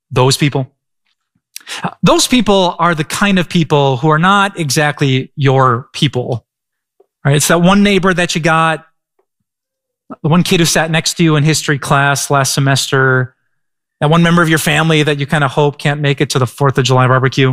those people? Those people are the kind of people who are not exactly your people, right? It's that one neighbor that you got, the one kid who sat next to you in history class last semester, that one member of your family that you kind of hope can't make it to the 4th of July barbecue.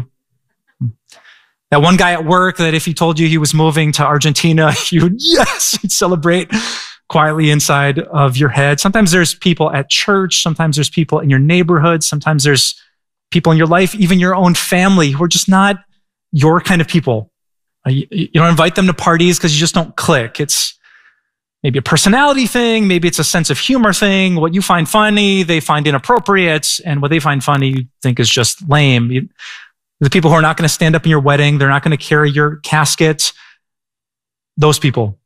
That one guy at work that if he told you he was moving to Argentina, you'd celebrate quietly inside of your head. Sometimes there's people at church. Sometimes there's people in your neighborhood. Sometimes there's people in your life, even your own family, who are just not your kind of people. You don't invite them to parties because you just don't click. It's maybe a personality thing. Maybe it's a sense of humor thing. What you find funny, they find inappropriate. And what they find funny, you think is just lame. The people who are not going to stand up in your wedding, they're not going to carry your casket. Those people.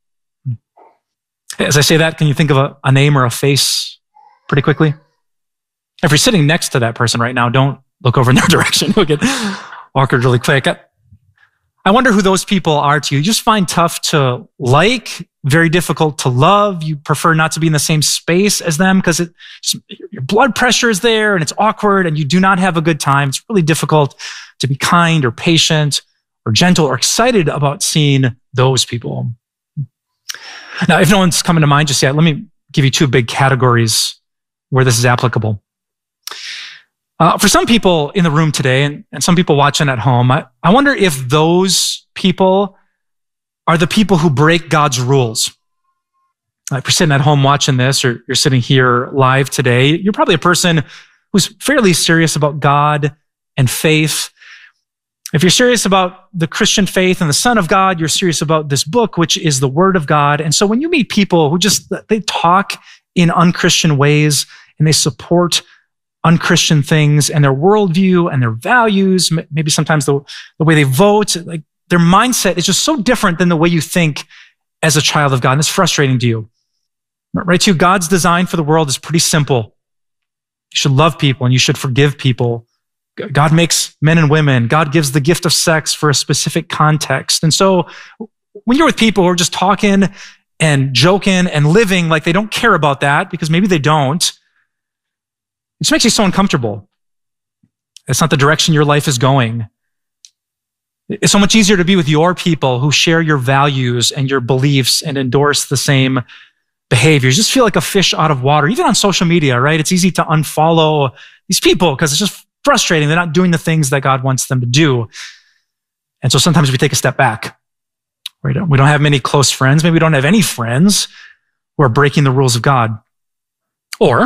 As I say that, can you think of a name or a face pretty quickly? If you're sitting next to that person right now, don't look over in their direction. You'll get awkward really quick. I wonder who those people are to you. You just find tough to like, very difficult to love. You prefer not to be in the same space as them because your blood pressure is there and it's awkward and you do not have a good time. It's really difficult to be kind or patient or gentle or excited about seeing those people. Now, if no one's coming to mind just yet, let me give you two big categories where this is applicable. For some people in the room today and some people watching at home, I wonder if those people are the people who break God's rules. If you're sitting at home watching this or you're sitting here live today, you're probably a person who's fairly serious about God and faith. If you're serious about the Christian faith and the Son of God, you're serious about this book, which is the Word of God. And so when you meet people who they talk in unchristian ways and they support unchristian things and their worldview and their values, maybe sometimes the way they vote, like their mindset is just so different than the way you think as a child of God. And it's frustrating to you. Right to you, God's design for the world is pretty simple. You should love people and you should forgive people. God makes men and women. God gives the gift of sex for a specific context. And so when you're with people who are just talking and joking and living like they don't care about that, because maybe they don't, it just makes you so uncomfortable. It's not the direction your life is going. It's so much easier to be with your people who share your values and your beliefs and endorse the same behaviors. You just feel like a fish out of water, even on social media, right? It's easy to unfollow these people because it's just frustrating. They're not doing the things that God wants them to do. And so sometimes we take a step back. We don't have many close friends. Maybe we don't have any friends who are breaking the rules of God. Or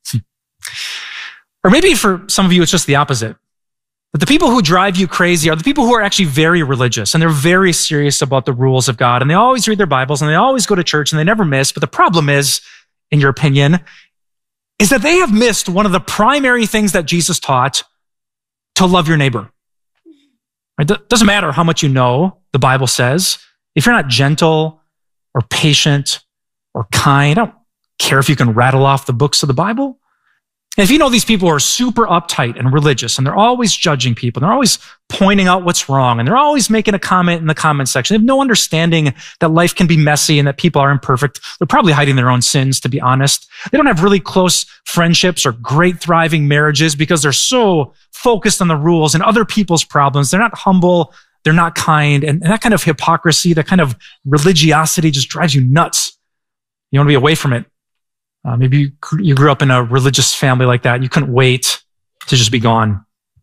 maybe for some of you, it's just the opposite. But the people who drive you crazy are the people who are actually very religious and they're very serious about the rules of God. And they always read their Bibles and they always go to church and they never miss. But the problem is, in your opinion, is that they have missed one of the primary things that Jesus taught: to love your neighbor. Right? It doesn't matter how much you know, the Bible says. If you're not gentle or patient or kind, I don't care if you can rattle off the books of the Bible. And if you know these people who are super uptight and religious, and they're always judging people, and they're always pointing out what's wrong, and they're always making a comment in the comment section, they have no understanding that life can be messy and that people are imperfect. They're probably hiding their own sins, to be honest. They don't have really close friendships or great thriving marriages because they're so focused on the rules and other people's problems. They're not humble. They're not kind. And that kind of hypocrisy, that kind of religiosity just drives you nuts. You want to be away from it. Maybe you grew up in a religious family like that. You couldn't wait to just be gone.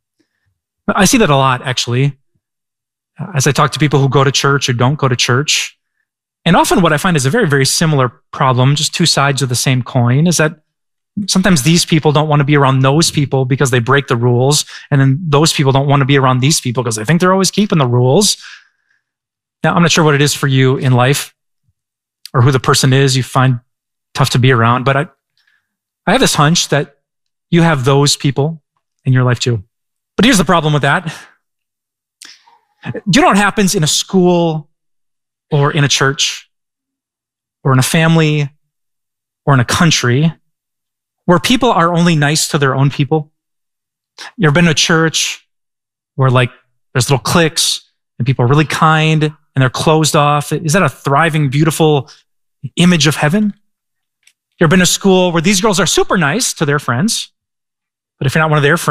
I see that a lot, actually, as I talk to people who go to church or don't go to church. And often what I find is a very, very similar problem, just two sides of the same coin, is that sometimes these people don't want to be around those people because they break the rules. And then those people don't want to be around these people because they think they're always keeping the rules. Now, I'm not sure what it is for you in life or who the person is you find tough to be around, but I have this hunch that you have those people in your life too. But here's the problem with that. Do you know what happens in a school or in a church or in a family or in a country where people are only nice to their own people? You ever been to a church where there's little cliques and people are really kind and they're closed off? Is that a thriving, beautiful image of heaven? You ever been to school where these girls are super nice to their friends, but if you're not one of their friends,